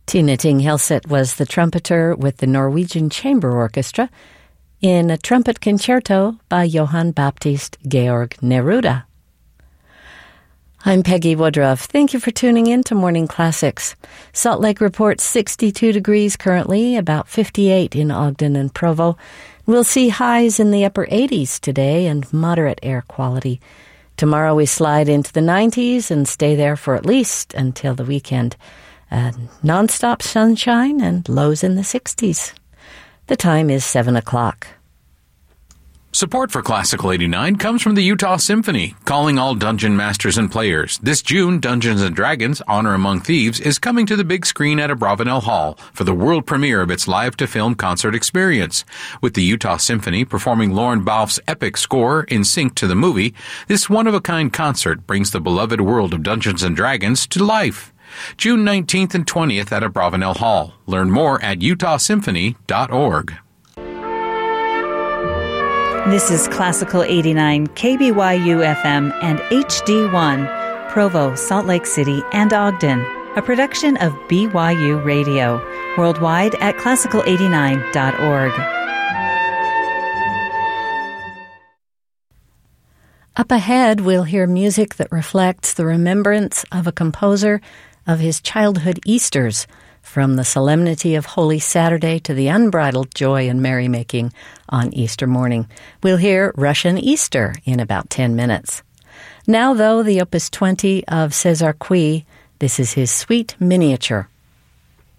Tine Ting Helseth was the trumpeter with the Norwegian Chamber Orchestra in a trumpet concerto by Johann Baptist Georg Neruda. I'm Peggy Woodruff. Thank you for tuning in to Morning Classics. Salt Lake reports 62 degrees currently, about 58 in Ogden and Provo. We'll see highs in the upper 80s today and moderate air quality. Tomorrow we slide into the 90s and stay there for at least until the weekend. Non-stop sunshine and lows in the 60s. The time is 7 o'clock. Support for Classical 89 comes from the Utah Symphony, calling all dungeon masters and players. This June, Dungeons & Dragons: Honor Among Thieves is coming to the big screen at Abravanel Hall for the world premiere of its live-to-film concert experience. With the Utah Symphony performing Lorne Balfe's epic score in sync to the movie, this one-of-a-kind concert brings the beloved world of Dungeons & Dragons to life. June 19th and 20th at Abravanel Hall. Learn more at utahsymphony.org. This is Classical 89, KBYU FM and HD1, Provo, Salt Lake City, and Ogden, a production of BYU Radio, worldwide at classical89.org. Up ahead, we'll hear music that reflects the remembrance of a composer of his childhood Easters, from the solemnity of Holy Saturday to the unbridled joy and merrymaking on Easter morning. We'll hear Russian Easter in about 10 minutes. Now, though, the Opus 20 of César Cui. This is his Suite Miniature.